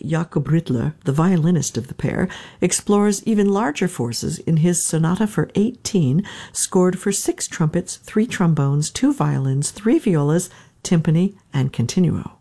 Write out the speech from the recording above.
Jakob Rittler, the violinist of the pair, explores even larger forces in his Sonata for 18, scored for 6 trumpets, 3 trombones, 2 violins, 3 violas, timpani, and continuo.